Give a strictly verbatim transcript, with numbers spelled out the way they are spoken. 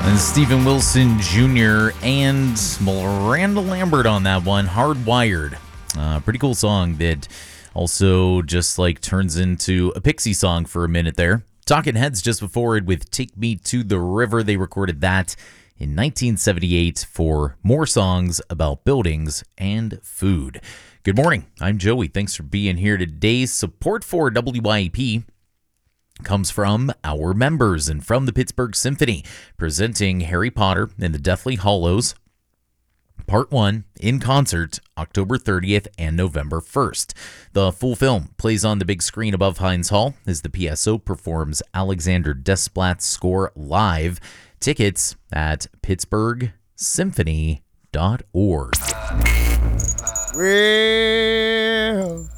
And Steven Wilson Junior and Miranda Lambert on that one, Hardwired. Uh, pretty cool song that also just like turns into a Pixie song for a minute there. Talking Heads just before it with Take Me to the River. They recorded that in nineteen seventy-eight for more songs about buildings and food. Good morning. I'm Joey. Thanks for being here today. Support for W I E P comes from our members and from the Pittsburgh Symphony, presenting Harry Potter and the Deathly Hallows Part one in concert October thirtieth and November first. The full film plays on the big screen above Heinz Hall as the P S O performs Alexander Desplat's score live. Tickets at pittsburgh symphony dot org. Well,